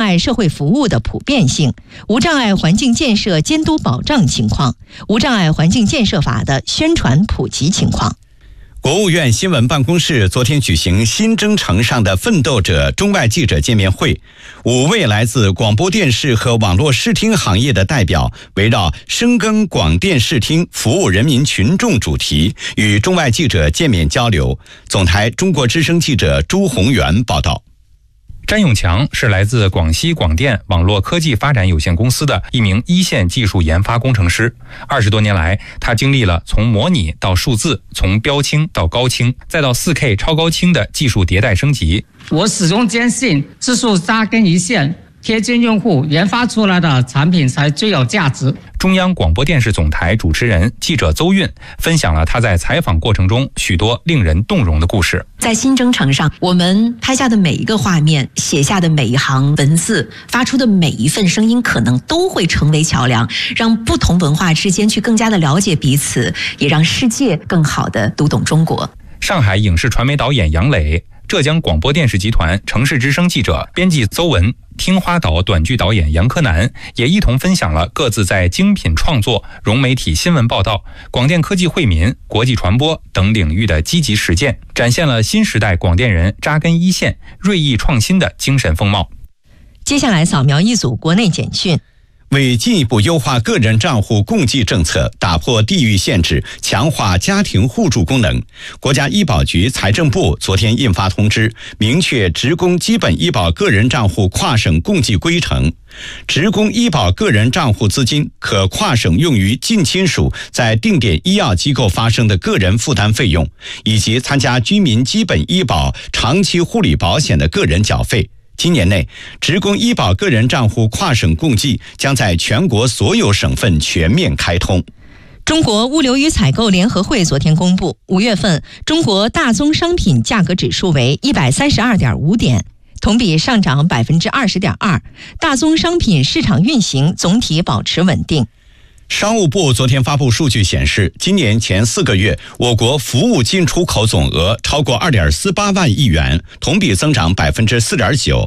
碍社会服务的普遍性、无障碍环境建设监督保障情况、无障碍环境建设法的宣传普及情况。 国务院新闻办公室昨天举行新征程上的奋斗者中外记者见面会，5位来自广播电视和网络视听行业的代表围绕深耕广电视听服务人民群众主题与中外记者见面交流。总台中国之声记者朱宏元报道。 詹永强是来自广西广电网络科技发展有限公司的一名一线技术研发工程师。20多年来，他经历了从模拟到数字，从标清到高清，再到 4K 超高清的技术迭代升级。 我始终坚信，技术扎根一线，贴近用户，研发出来的产品才最有价值。 中央广播电视总台主持人、记者邹韵分享了他在采访过程中许多令人动容的故事。 在新征程上，我们拍下的每一个画面、写下的每一行文字、发出的每一份声音，可能都会成为桥梁，让不同文化之间去更加的了解彼此，也让世界更好的读懂中国。 上海影视传媒导演杨磊，浙江广播电视集团城市之声记者、编辑邹文，听花岛短剧导演杨柯南也一同分享了各自在精品创作、融媒体新闻报道、广电科技惠民、国际传播等领域的积极实践，展现了新时代广电人扎根一线、锐意创新的精神风貌。 接下来扫描一组国内简讯。 为进一步优化个人账户共计政策，打破地域限制，强化家庭互助功能，国家医保局、财政部昨天印发通知，明确职工基本医保个人账户跨省共计规程。职工医保个人账户资金可跨省用于近亲属在定点医药机构发生的个人负担费用，以及参加居民基本医保长期护理保险的个人缴费。今年内，职工医保个人账户跨省共计将在全国所有省份全面开通。 中国物流与采购联合会昨天公布，5月份中国大宗商品价格指数为 132.5 点，同比上涨 20.2%， 大宗商品市场运行总体保持稳定。 商务部昨天发布数据显示，今年前4个月，我国服务进出口总额超过 2.48 万亿元，同比增长 4.9%。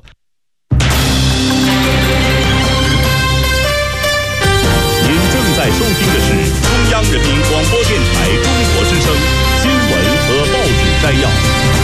您正在收听的是中央人民广播电台中国之声新闻和报纸摘要。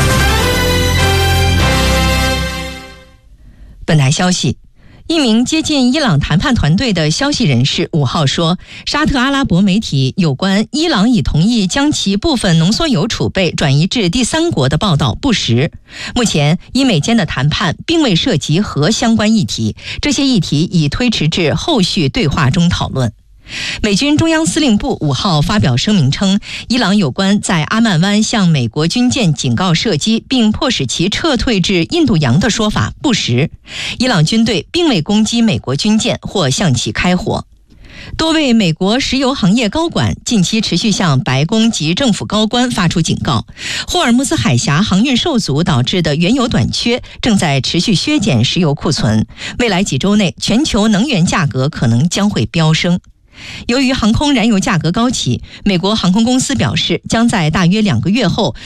本台消息，一名接近伊朗谈判团队的消息人士5号说，沙特阿拉伯媒体有关伊朗已同意将其部分浓缩铀储备转移至第三国的报道不实。目前，伊美间的谈判并未涉及核相关议题，这些议题已推迟至后续对话中讨论。美军中央司令部5号发表声明称，伊朗有关在阿曼湾向美国军舰警告射击并迫使其撤退至印度洋的说法不实，伊朗军队并未攻击美国军舰或向其开火。多位美国石油行业高管近期持续向白宫及政府高官发出警告，霍尔木兹海峡航运受阻导致的原油短缺正在持续削减石油库存，未来几周内全球能源价格可能将会飙升。由于航空燃油价格高企，美国航空公司表示将在大约2个月后